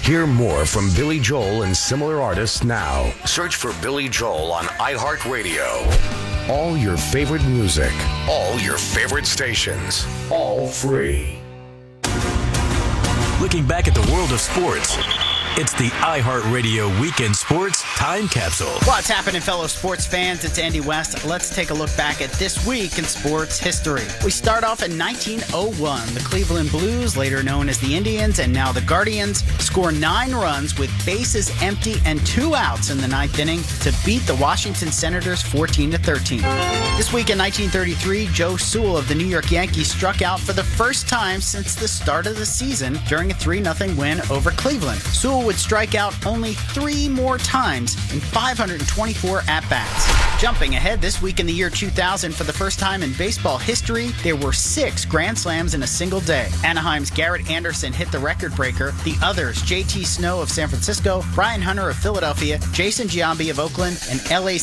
Hear more from Billy Joel and similar artists now. Search for Billy Joel on iHeartRadio. All your favorite music, all your favorite stations, all free. Looking back at the world of sports, it's the iHeartRadio Weekend Sports Time Capsule. What's happening, fellow sports fans? It's Andy West. Let's take a look back at this week in sports history. We start off in 1901. The Cleveland Blues, later known as the Indians and now the Guardians, score 9 runs with bases empty and 2 outs in the 9th inning to beat the Washington Senators 14-13. This week in 1933, Joe Sewell of the New York Yankees struck out for the first time since the start of the season during a 3-0 win over Cleveland. Sewell would strike out only 3 more times in 524 at-bats. Jumping ahead, this week in the year 2000, for the first time in baseball history, there were 6 Grand Slams in a single day. Anaheim's Garrett Anderson hit the record breaker. The others, J.T. Snow of San Francisco, Brian Hunter of Philadelphia, Jason Giambi of Oakland, and L.A.